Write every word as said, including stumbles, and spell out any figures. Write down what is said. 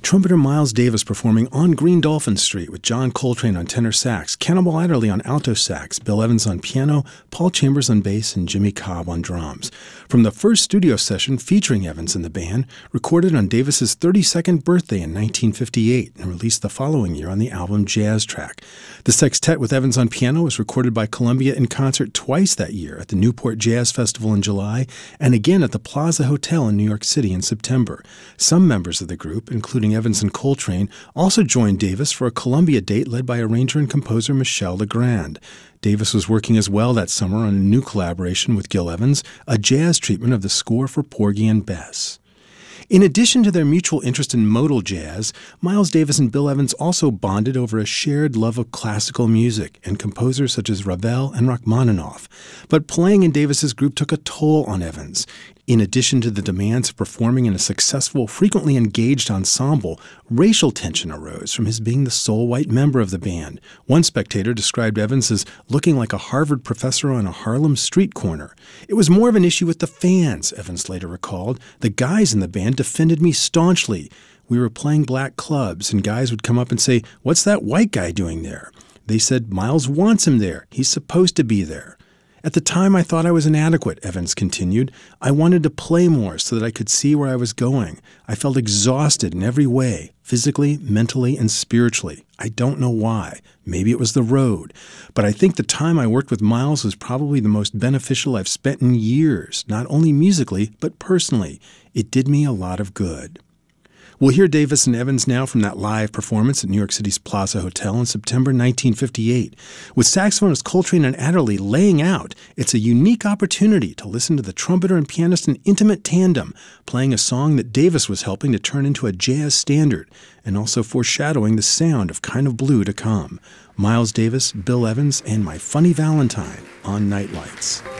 trumpeter Miles Davis performing on Green Dolphin Street with John Coltrane on tenor sax, Cannonball Adderley on alto sax, Bill Evans on piano, Paul Chambers on bass, and Jimmy Cobb on drums. From the first studio session featuring Evans in the band, recorded on Davis's thirty-second birthday in nineteen fifty-eight and released the following year on the album Jazz Track. The sextet with Evans on piano was recorded by Columbia in concert twice that year at the Newport Jazz Festival in July and again at the Plaza Hotel in New York City in September. Some members of the group, including Evans and Coltrane, also joined Davis for a Columbia date led by arranger and composer Michel Legrand. Davis was working as well that summer on a new collaboration with Gil Evans, a jazz treatment of the score for Porgy and Bess. In addition to their mutual interest in modal jazz, Miles Davis and Bill Evans also bonded over a shared love of classical music and composers such as Ravel and Rachmaninoff. But playing in Davis's group took a toll on Evans. In addition to the demands of performing in a successful, frequently engaged ensemble, racial tension arose from his being the sole white member of the band. One spectator described Evans as looking like a Harvard professor on a Harlem street corner. It was more of an issue with the fans, Evans later recalled. The guys in the band defended me staunchly. We were playing black clubs, and guys would come up and say, "What's that white guy doing there?" They said, "Miles wants him there. He's supposed to be there." At the time, I thought I was inadequate, Evans continued. I wanted to play more so that I could see where I was going. I felt exhausted in every way, physically, mentally, and spiritually. I don't know why. Maybe it was the road. But I think the time I worked with Miles was probably the most beneficial I've spent in years, not only musically, but personally. It did me a lot of good. We'll hear Davis and Evans now from that live performance at New York City's Plaza Hotel in September nineteen fifty-eight. With saxophonist Coltrane and Adderley laying out, it's a unique opportunity to listen to the trumpeter and pianist in intimate tandem, playing a song that Davis was helping to turn into a jazz standard, and also foreshadowing the sound of Kind of Blue to come. Miles Davis, Bill Evans, and My Funny Valentine on Night Lights.